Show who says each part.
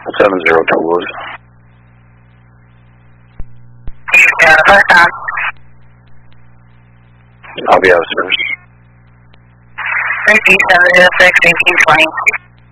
Speaker 1: 70 tools.
Speaker 2: First time.
Speaker 1: I'll be out of service.
Speaker 2: 3706, 1820.